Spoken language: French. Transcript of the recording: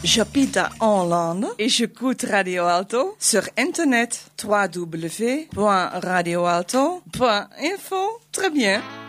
J'habite à Hollande et j'écoute Radio Alto sur internet www.radioalto.info. Très bien.